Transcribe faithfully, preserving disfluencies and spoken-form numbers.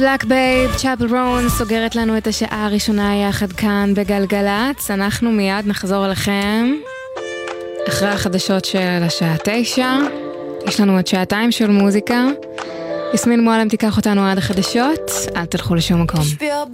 בלק בייב, צ'אפל רון, סוגרת לנו את השעה הראשונה יחד כאן בגלגלץ. אנחנו מיד נחזור אליכם אחרי החדשות של השעה תשע. יש לנו עוד שעתיים של מוזיקה. יסמין מועלם תיקח אותנו עד החדשות, אל תלכו לשום מקום.